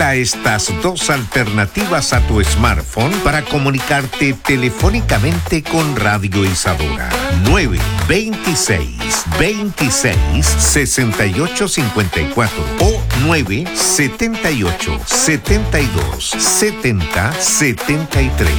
Agrega estas dos alternativas a tu smartphone para comunicarte telefónicamente con Radio Isadora. 926 26 68 54 o 978 72 70 73.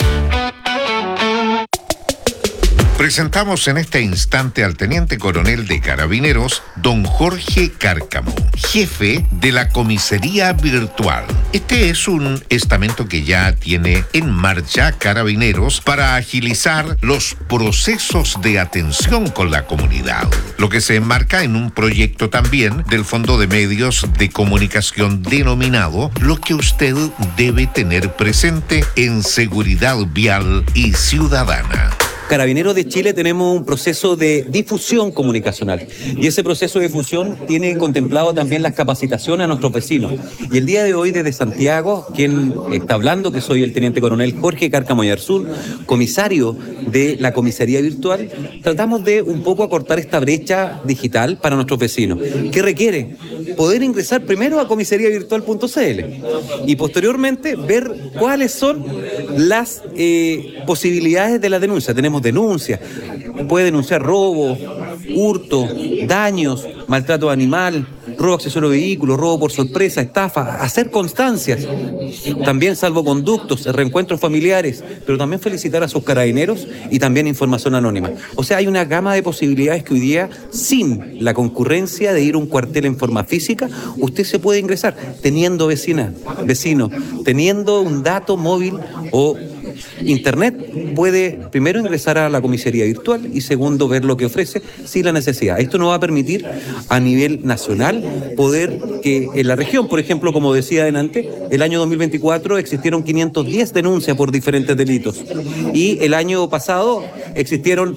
Presentamos en este instante al Teniente Coronel de Carabineros, don Jorge Cárcamo, jefe de la Comisaría Virtual. Este es un estamento que ya tiene en marcha Carabineros para agilizar los procesos de atención con la comunidad, lo que se enmarca en un proyecto también del Fondo de Medios de Comunicación denominado Lo que usted debe tener presente en seguridad vial y ciudadana. Carabineros de Chile tenemos un proceso de difusión comunicacional y ese proceso de difusión tiene contemplado también las capacitaciones a nuestros vecinos. Y el día de hoy desde Santiago, quien está hablando, que soy el Teniente Coronel Jorge Cárcamo Yarzún, comisario de la Comisaría Virtual, tratamos de un poco acortar esta brecha digital para nuestros vecinos. ¿Qué requiere? Poder ingresar primero a comisariavirtual.cl y posteriormente ver cuáles son las posibilidades de la denuncia. Tenemos denuncias, puede denunciar robo, hurto, daños, maltrato animal, robo accesorio de vehículos, robo por sorpresa, estafa, hacer constancias, también salvoconductos, reencuentros familiares, pero también felicitar a sus carabineros y también información anónima. O sea, hay una gama de posibilidades que hoy día, sin la concurrencia de ir a un cuartel en forma física, usted se puede ingresar teniendo vecino, teniendo un dato móvil o Internet, puede primero ingresar a la comisaría virtual y segundo ver lo que ofrece sin la necesidad. Esto nos va a permitir a nivel nacional poder que en la región, por ejemplo, como decía adelante, el año 2024 existieron 510 denuncias por diferentes delitos y el año pasado existieron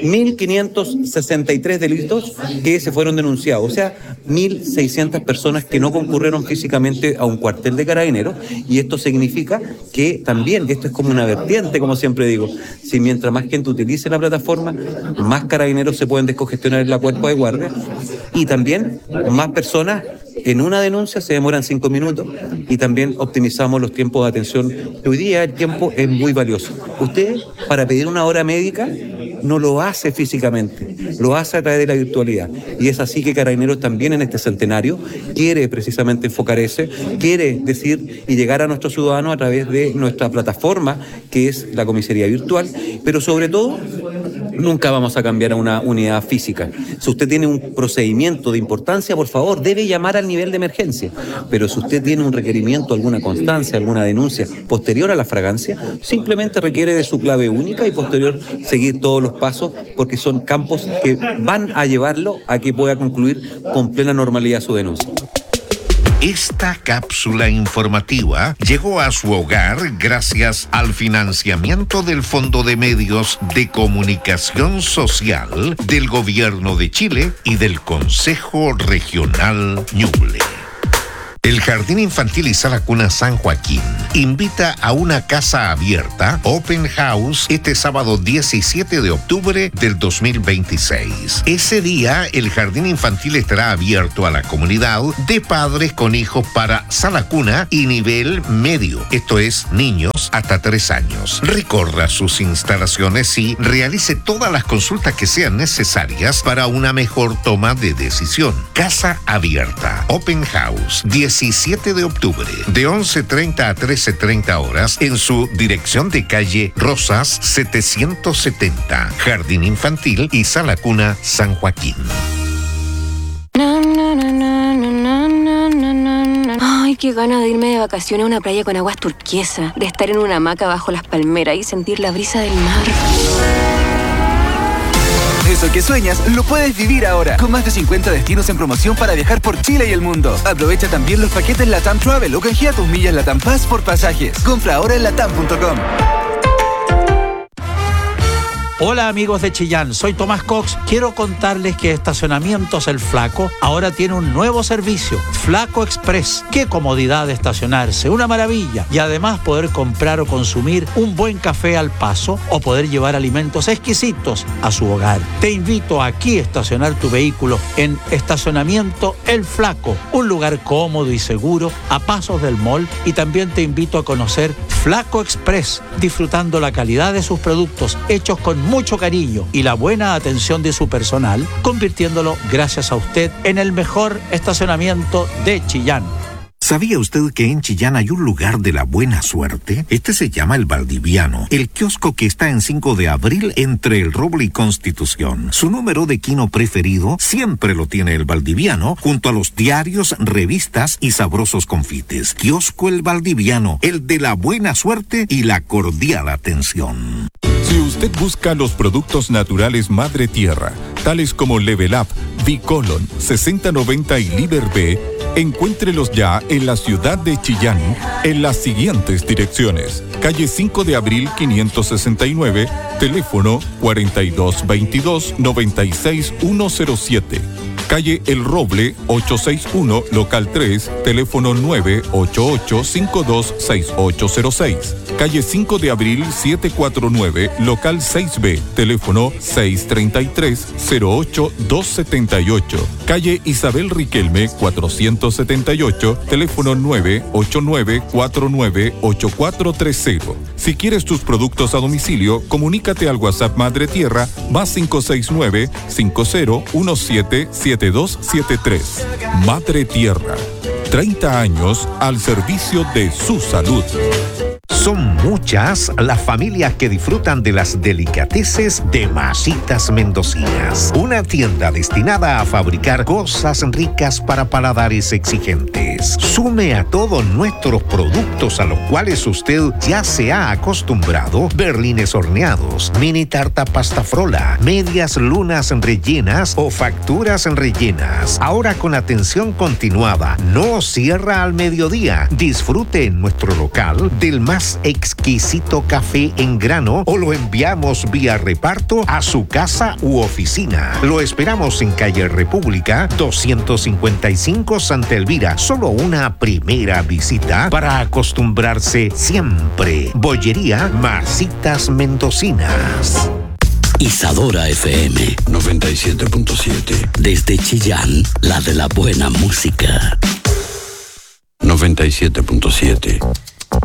1.563 delitos que se fueron denunciados, o sea, 1.600 personas que no concurrieron físicamente a un cuartel de carabineros, y esto significa que también, esto es como una vertiente, como siempre digo, si mientras más gente utilice la plataforma, más carabineros se pueden descongestionar en la cuerpo de guardia, y también más personas en una denuncia se demoran 5 minutos, y también optimizamos los tiempos de atención. Hoy día el tiempo es muy valioso. Usted, para pedir una hora médica, no lo hace físicamente, lo hace a través de la virtualidad. Y es así que Carabineros también en este centenario quiere precisamente enfocar quiere decir y llegar a nuestros ciudadanos a través de nuestra plataforma, que es la comisaría virtual, pero sobre todo, nunca vamos a cambiar a una unidad física. Si usted tiene un procedimiento de importancia, por favor, debe llamar al nivel de emergencia. Pero si usted tiene un requerimiento, alguna constancia, alguna denuncia posterior a la fragancia, simplemente requiere de su clave única y posterior seguir todos los pasos, porque son campos que van a llevarlo a que pueda concluir con plena normalidad su denuncia. Esta cápsula informativa llegó a su hogar gracias al financiamiento del Fondo de Medios de Comunicación Social del Gobierno de Chile y del Consejo Regional Ñuble. El Jardín Infantil y Sala Cuna San Joaquín invita a una casa abierta, Open House, este sábado 17 de octubre del 2026. Ese día, el Jardín Infantil estará abierto a la comunidad de padres con hijos para sala cuna y nivel medio, esto es, niños hasta 3 años. Recorra sus instalaciones y realice todas las consultas que sean necesarias para una mejor toma de decisión. Casa abierta, Open House, 17 de octubre, de 11:30 a 13:30 horas, en su dirección de calle Rosas 770, Jardín Infantil y Sala Cuna San Joaquín. Ay, qué ganas de irme de vacaciones a una playa con aguas turquesas, de estar en una hamaca bajo las palmeras y sentir la brisa del mar. Eso que sueñas, lo puedes vivir ahora, con más de 50 destinos en promoción para viajar por Chile y el mundo. Aprovecha también los paquetes LATAM Travel o canjea tus millas LATAM Pass por pasajes. Compra ahora en latam.com. Hola amigos de Chillán, soy Tomás Cox. Quiero contarles que Estacionamientos El Flaco ahora tiene un nuevo servicio, Flaco Express. Qué comodidad de estacionarse, una maravilla. Y además poder comprar o consumir un buen café al paso o poder llevar alimentos exquisitos a su hogar. Te invito aquí a estacionar tu vehículo en Estacionamiento El Flaco, un lugar cómodo y seguro a pasos del mall, y también te invito a conocer Flaco Express, disfrutando la calidad de sus productos hechos con mucho cariño y la buena atención de su personal, convirtiéndolo, gracias a usted, en el mejor estacionamiento de Chillán. ¿Sabía usted que en Chillán hay un lugar de la buena suerte? Este se llama El Valdiviano, el kiosco que está en 5 de abril entre El Roble y Constitución. Su número de quino preferido siempre lo tiene El Valdiviano, junto a los diarios, revistas y sabrosos confites. Kiosco El Valdiviano, el de la buena suerte y la cordial atención. Si usted busca los productos naturales Madre Tierra, tales como Level Up, Bicolon, 6090 y Liber B, encuéntrelos ya en la ciudad de Chillán, en las siguientes direcciones: calle 5 de abril 569, teléfono 4222-96107. Calle El Roble 861, local 3, teléfono 988-526806. Calle 5 de abril 749, local 6B, teléfono 633-08278. Calle Isabel Riquelme 478, teléfono 989-498430. Si quieres tus productos a domicilio, comunícate al WhatsApp Madre Tierra +569 5017 7273. Madre Tierra, 30 años al servicio de su salud. Son muchas las familias que disfrutan de las delicateces de Masitas Mendocinas, una tienda destinada a fabricar cosas ricas para paladares exigentes. Sume a todos nuestros productos a los cuales usted ya se ha acostumbrado: berlines horneados, mini tarta pasta frola, medias lunas rellenas o facturas rellenas. Ahora con atención continuada, no cierra al mediodía. Disfrute en nuestro local del más exquisito café en grano o lo enviamos vía reparto a su casa u oficina. Lo esperamos en calle República 255, Santa Elvira. Solo una primera visita para acostumbrarse siempre. Bollería Masitas Mendocinas. Isadora FM 97.7. Desde Chillán, la de la buena música. 97.7.